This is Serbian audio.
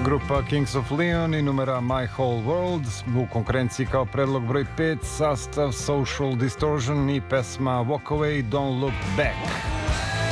Grupa Kings of Leon i numera My Whole World, u konkurenciji kao predlog broj 5 sastav Social Distortion i pesma Walk Away, Don't Look Back.